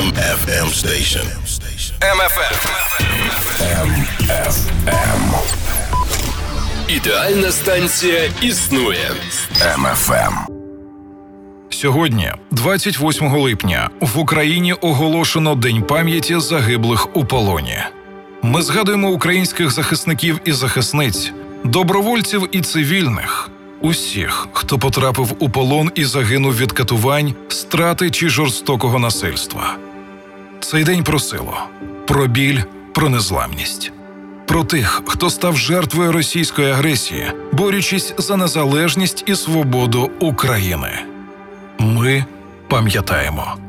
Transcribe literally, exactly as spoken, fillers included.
М Ф М Station. М Ф М. М Ф М. Ідеальна станція існує. М Ф М. Сьогодні, двадцять восьмого липня, в Україні оголошено День пам'яті загиблих у полоні. Ми згадуємо українських захисників і захисниць, добровольців і цивільних, усіх, хто потрапив у полон і загинув від катувань, страти чи жорстокого насильства. Цей день про силу, про біль, про незламність. Про тих, хто став жертвою російської агресії, борючись за незалежність і свободу України. Ми пам'ятаємо.